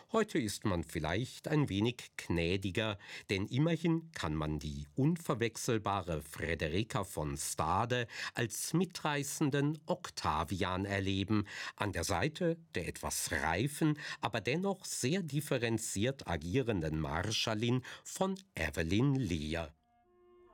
Heute ist man vielleicht ein wenig gnädiger, denn immerhin kann man die unverwechselbare Frederica von Stade als mitreißenden Octavian erleben, an der Seite der etwas reifen, aber dennoch sehr differenziert agierenden Marschallin von Evelyn Lear.